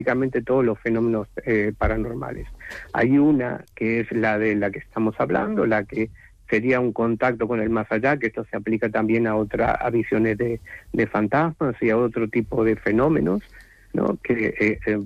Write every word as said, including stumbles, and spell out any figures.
prácticamente todos los fenómenos eh, paranormales. Hay una que es la de la que estamos hablando, la que sería un contacto con el más allá, que esto se aplica también a otra, a visiones de, de fantasmas y a otro tipo de fenómenos, ¿no? Que eh, eh,